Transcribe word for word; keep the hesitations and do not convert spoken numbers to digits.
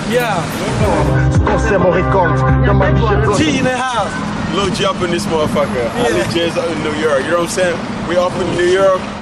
Yeah. T in the house. Lil J up in this motherfucker. Yeah. I live J's out in New York. You know what I'm saying? We off in New York.